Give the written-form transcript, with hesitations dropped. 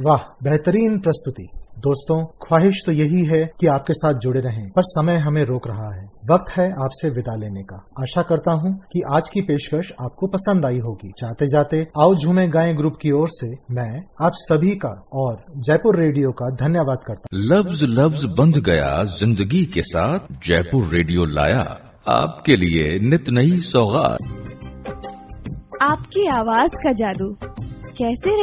वाह, बेहतरीन प्रस्तुति। दोस्तों, ख्वाहिश तो यही है कि आपके साथ जुड़े रहें, पर समय हमें रोक रहा है। वक्त है आपसे विदा लेने का। आशा करता हूं कि आज की पेशकश आपको पसंद आई होगी। जाते जाते आओ झूमे गाएं ग्रुप की ओर से मैं आप सभी का और जयपुर रेडियो का धन्यवाद करता हूं। लफ्ज लफ्ज बंध गया जिंदगी के साथ, जयपुर रेडियो लाया आपके लिए नित नई सौगात। आपकी आवाज का जादू कैसे